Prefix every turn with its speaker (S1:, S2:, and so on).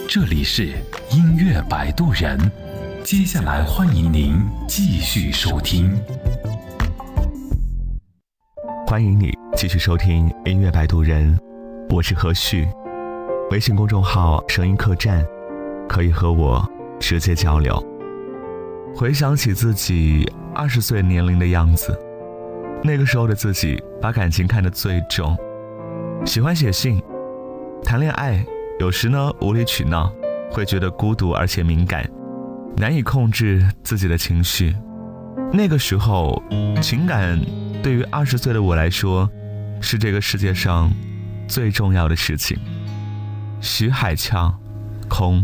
S1: 这里是音乐摆渡人，接下来欢迎您继续收听。
S2: 欢迎你继续收听音乐摆渡人，我是何旭。微信公众号声音客栈，可以和我直接交流。回想起自己20岁年龄的样子，那个时候的自己把感情看得最重，喜欢写信，谈恋爱，有时呢无理取闹，会觉得孤独而且敏感，难以控制自己的情绪。那个时候情感对于20岁的我来说是这个世界上最重要的事情。徐海俏，空。